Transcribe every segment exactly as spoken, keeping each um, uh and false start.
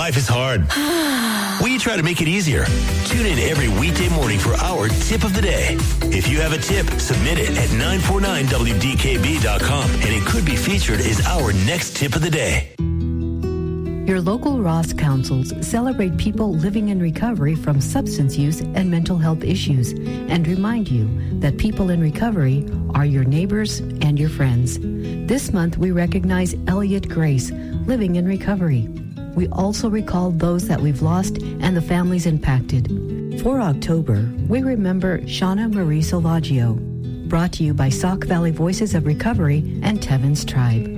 Life is hard. We try to make it easier. Tune in every weekday morning for our tip of the day. If you have a tip, submit it at nine four nine W D K B dot com, and it could be featured as our next tip of the day. Your local Ross Councils celebrate people living in recovery from substance use and mental health issues and remind you that people in recovery are your neighbors and your friends. This month, we recognize Elliot Grace, living in recovery. We also recall those that we've lost and the families impacted. For October, we remember Shauna Marie Salvaggio. Brought to you by Sauk Valley Voices of Recovery and Tevins Tribe.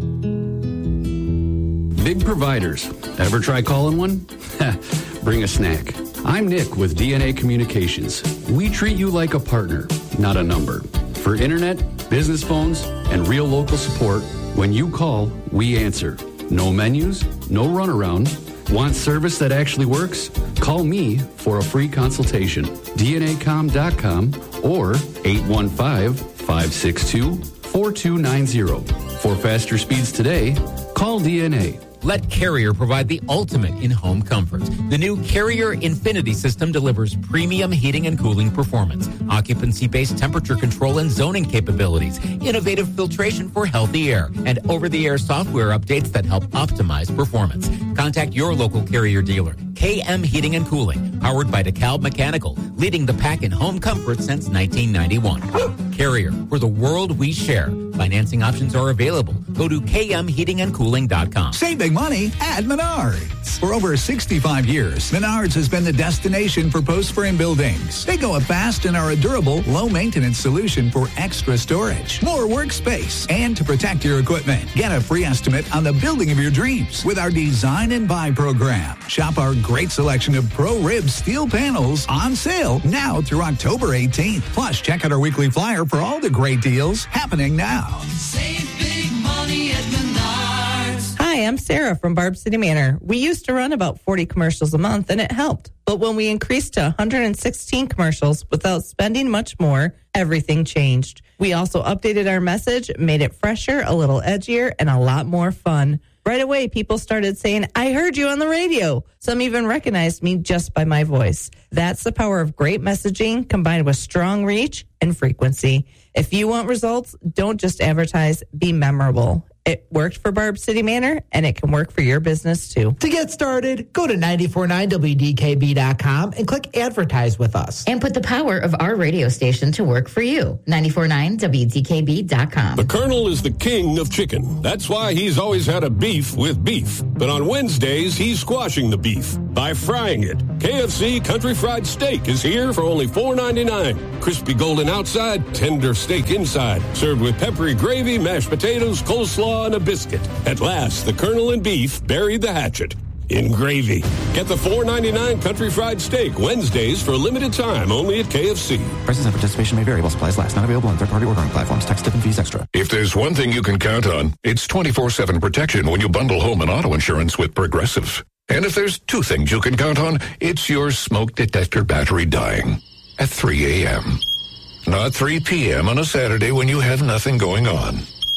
Big providers. Ever try calling one? Bring a snack. I'm Nick with D N A Communications. We treat you like a partner, not a number. For internet, business phones, and real local support, when you call, we answer. No menus, no runaround. Want service that actually works? Call me for a free consultation. D N A com dot com or eight one five, five six two, four two nine zero. For faster speeds today, call D N A. Let Carrier provide the ultimate in-home comfort. The new Carrier Infinity system delivers premium heating and cooling performance, occupancy-based temperature control and zoning capabilities, innovative filtration for healthy air, and over-the-air software updates that help optimize performance. Contact your local Carrier dealer. K M Heating and Cooling, powered by DeKalb Mechanical, leading the pack in home comfort since nineteen ninety-one. Carrier, for the world we share. Financing options are available. Go to K M heating and cooling dot com. Save big money at Menards. For over sixty-five years, Menards has been the destination for post-frame buildings. They go up fast and are a durable, low-maintenance solution for extra storage, more workspace, and to protect your equipment. Get a free estimate on the building of your dreams with our Design and Buy program. Shop our great selection of Pro-Rib steel panels on sale now through October eighteenth. Plus, check out our weekly flyer for all the great deals happening now. Save big money at Menards. Hi, I'm Sarah from Barb City Manor. We used to run about forty commercials a month, and it helped. But when we increased to one hundred sixteen commercials without spending much more, everything changed. We also updated our message, made it fresher, a little edgier, and a lot more fun. Right away, people started saying, I heard you on the radio. Some even recognized me just by my voice. That's the power of great messaging combined with strong reach and frequency. If you want results, don't just advertise, be memorable. It worked for Barb City Manor, and it can work for your business, too. To get started, go to nine four nine W D K B dot com and click Advertise with us. And put the power of our radio station to work for you. nine four nine W D K B dot com. The Colonel is the king of chicken. That's why he's always had a beef with beef. But on Wednesdays, he's squashing the beef by frying it. K F C Country Fried Steak is here for only four ninety-nine. Crispy golden outside, tender steak inside. Served with peppery gravy, mashed potatoes, coleslaw, and a biscuit. At last, the Colonel and beef buried the hatchet in gravy. Get the four ninety-nine Country Fried Steak Wednesdays for a limited time only at K F C. Prices and participation may vary while supplies last. Not available on third-party ordering platforms. Tax, tip, and fees extra. If there's one thing you can count on, it's twenty-four seven protection when you bundle home and auto insurance with Progressive. And if there's two things you can count on, it's your smoke detector battery dying at three a.m. Not three p.m. on a Saturday when you have nothing going on,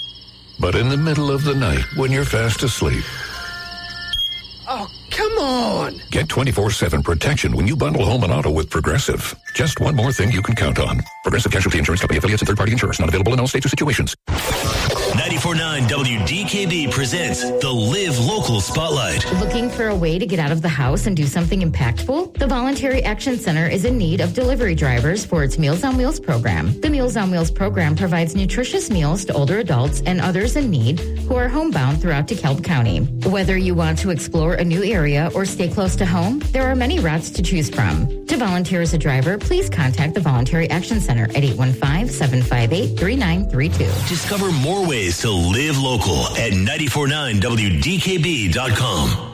but in the middle of the night when you're fast asleep. Oh, come on! Get twenty-four seven protection when you bundle home and auto with Progressive. Just one more thing you can count on. Progressive Casualty Insurance Company, affiliates, and third-party insurers. Not available in all states or situations. ninety-four point nine W D K B presents the Live Local Spotlight. Looking for a way to get out of the house and do something impactful? The Voluntary Action Center is in need of delivery drivers for its Meals on Wheels program. The Meals on Wheels program provides nutritious meals to older adults and others in need who are homebound throughout DeKalb County. Whether you want to explore a new area or stay close to home, there are many routes to choose from. To volunteer as a driver, please contact the Voluntary Action Center at eight one five, seven five eight, three nine three two. Discover more ways to live local at nine four nine W D K B dot com.